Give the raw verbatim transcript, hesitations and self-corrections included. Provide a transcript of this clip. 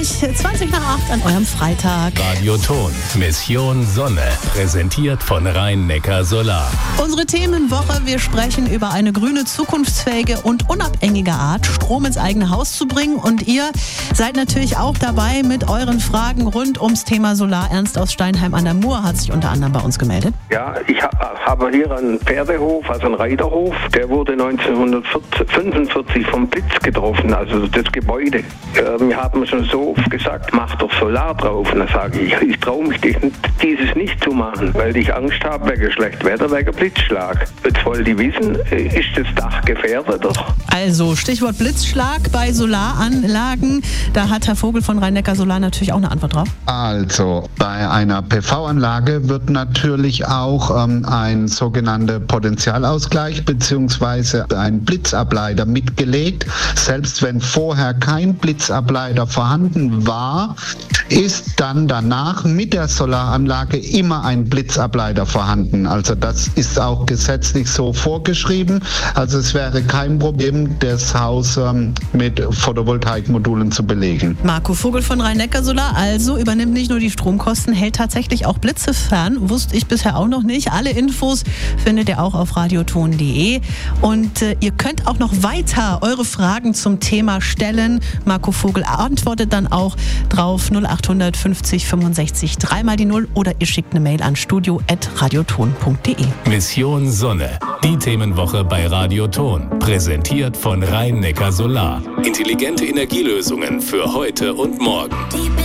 gleich zwanzig nach acht an eurem Freitag. Radioton, Mission Sonne, präsentiert von Rhein-Neckar Solar. Unsere Themenwoche, wir sprechen über eine grüne, zukunftsfähige und unabhängige Art, Strom ins eigene Haus zu bringen. Und ihr seid natürlich auch dabei mit euren Fragen rund ums Thema Solar. Ernst aus Steinheim an der Mur hat sich unter anderem bei uns gemeldet. Ja, ich ha- habe hier einen Pferdehof, also einen Reiterhof. Der wurde neunzehnhundertfünfundvierzig vom Blitz getroffen, also das Gebäude. Äh, wir haben schon so oft gesagt, mach doch Solar drauf. Und dann sage ich, ich traue mich dieses nicht zu machen, weil ich Angst habe wegen schlechtem Wetter, wegen Blitzschlag. Jetzt wollen die wissen, ist das Dach gefährdet? Also Stichwort Blitzschlag bei Solaranlagen. Da hat Herr Vogel von Rhein-Neckar Solar natürlich auch eine Antwort drauf. Also bei einer P V-Anlage wird natürlich auch ähm, ein sogenannter Potentialausgleich bzw. ein Blitzableiter mitgelegt. Selbst wenn vorher kein Blitzableiter vorhanden war, ist dann danach mit der Solaranlage immer ein Blitzableiter vorhanden. Also das ist auch gesetzlich so vorgeschrieben. Also es wäre kein Problem, das Haus ähm, mit Photovoltaikmodulen zu belegen. Marco Vogel von Rhein-Neckar Solar also übernimmt nicht nur die Stromkosten, hält tatsächlich auch Blitze fern. Wusste ich bisher auch noch nicht. Alle Infos findet ihr auch auf radioton punkt de. Und äh, ihr könnt auch noch weiter eure Fragen zum Thema stellen. Marco Vogel antwortet dann auch drauf null acht fünfzig fünfundsechzig dreimal die null oder ihr schickt eine Mail an studio at radioton punkt de. Mission Sonne, die Themenwoche bei Radioton, präsentiert von Rhein-Neckar Solar. Intelligente Energielösungen für heute und morgen.